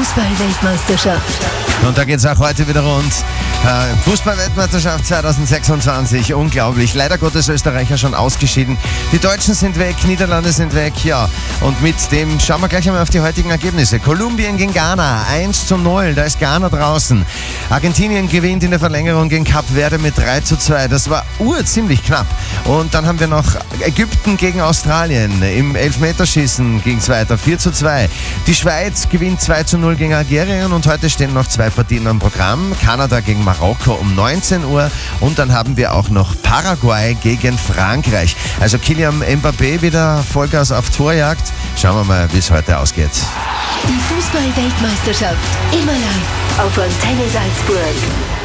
Fußball-Weltmeisterschaft. Und da geht es auch heute wieder rund. Fußball-Weltmeisterschaft 2026, unglaublich. Leider Gottes Österreicher schon ausgeschieden. Die Deutschen sind weg, Niederlande sind weg, ja. Und mit dem schauen wir gleich einmal auf die heutigen Ergebnisse. Kolumbien gegen Ghana, 1:0, da ist Ghana draußen. Argentinien gewinnt in der Verlängerung gegen Kap Verde mit 3:2. Das war ziemlich knapp. Und dann haben wir noch Ägypten gegen Australien. Im Elfmeterschießen ging es weiter, 4:2. Die Schweiz gewinnt 2:0 gegen Algerien und heute stehen noch 2 Partien am Programm. Kanada gegen Marokko um 19 Uhr und dann haben wir auch noch Paraguay gegen Frankreich. Also Kylian Mbappé wieder Vollgas auf Torjagd. Schauen wir mal, wie es heute ausgeht. Die Fußball-Weltmeisterschaft immer live auf Antenne Salzburg.